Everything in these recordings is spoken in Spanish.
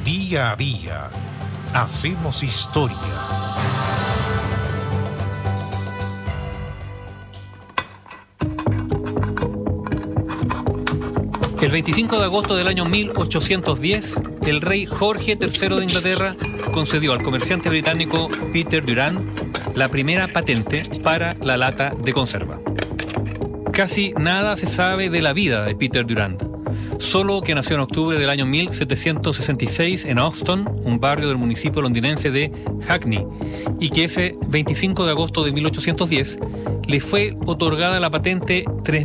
Día a día hacemos historia. El 25 de agosto del año 1810, el rey Jorge III de Inglaterra concedió al comerciante británico Peter Durand la primera patente para la lata de conserva. Casi nada se sabe de la vida de Peter Durand, solo que nació en octubre del año 1766 en Hoxton, un barrio del municipio londinense de Hackney, y que ese 25 de agosto de 1810 le fue otorgada la patente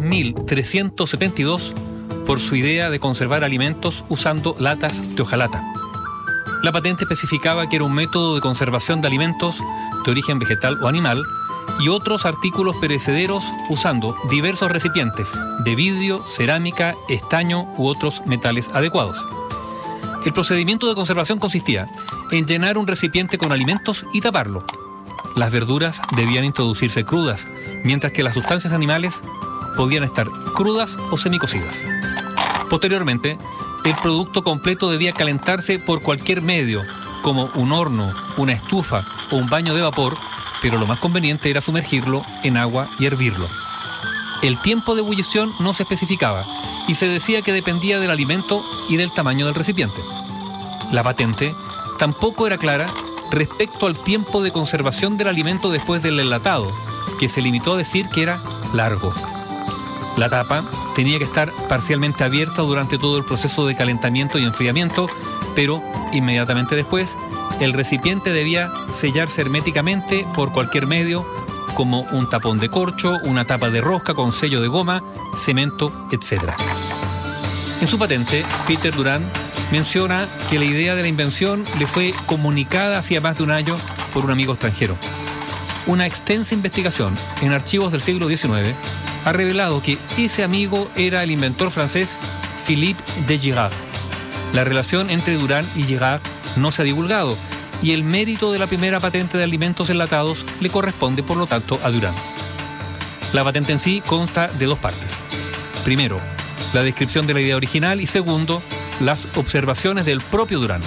3372 por su idea de conservar alimentos usando latas de hojalata. La patente especificaba que era un método de conservación de alimentos de origen vegetal o animal y otros artículos perecederos usando diversos recipientes de vidrio, cerámica, estaño u otros metales adecuados. El procedimiento de conservación consistía en llenar un recipiente con alimentos y taparlo. Las verduras debían introducirse crudas, mientras que las sustancias animales podían estar crudas o semicocidas. Posteriormente, el producto completo debía calentarse por cualquier medio, como un horno, una estufa o un baño de vapor, pero lo más conveniente era sumergirlo en agua y hervirlo. El tiempo de ebullición no se especificaba y se decía que dependía del alimento y del tamaño del recipiente. La patente tampoco era clara respecto al tiempo de conservación del alimento después del enlatado, que se limitó a decir que era largo. La tapa tenía que estar parcialmente abierta durante todo el proceso de calentamiento y enfriamiento, pero inmediatamente después el recipiente debía sellarse herméticamente por cualquier medio, como un tapón de corcho, una tapa de rosca con sello de goma, cemento, etc. En su patente, Peter Durand menciona que la idea de la invención le fue comunicada hacía más de un año por un amigo extranjero. Una extensa investigación en archivos del siglo XIX ha revelado que ese amigo era el inventor francés Philippe de Girard. La relación entre Durand y Girard no se ha divulgado y el mérito de la primera patente de alimentos enlatados le corresponde, por lo tanto, a Durand. La patente en sí consta de dos partes. Primero, la descripción de la idea original y segundo, las observaciones del propio Durand.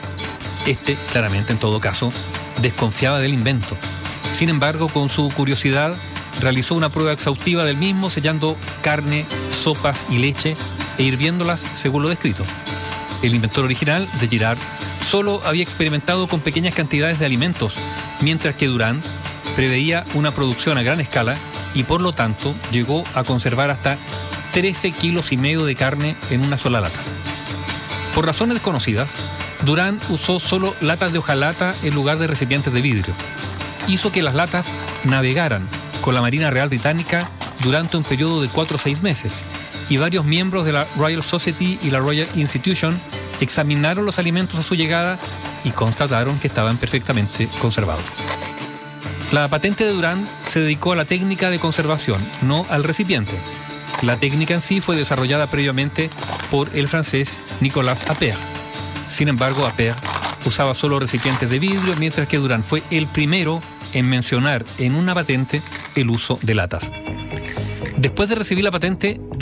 Este, claramente, en todo caso, desconfiaba del invento. Sin embargo, con su curiosidad, realizó una prueba exhaustiva del mismo, sellando carne, sopas y leche e hirviéndolas según lo descrito. El inventor original, de Girard, solo había experimentado con pequeñas cantidades de alimentos, mientras que Durand preveía una producción a gran escala y por lo tanto llegó a conservar hasta 13,5 kilos de carne en una sola lata. Por razones desconocidas, Durand usó solo latas de hojalata en lugar de recipientes de vidrio. Hizo que las latas navegaran con la Marina Real Británica durante un periodo de 4 o 6 meses, y varios miembros de la Royal Society y la Royal Institution examinaron los alimentos a su llegada y constataron que estaban perfectamente conservados. La patente de Durand se dedicó a la técnica de conservación, no al recipiente. La técnica en sí fue desarrollada previamente por el francés Nicolas Appert. Sin embargo, Appert usaba solo recipientes de vidrio, mientras que Durand fue el primero en mencionar en una patente el uso de latas. Después de recibir la patente,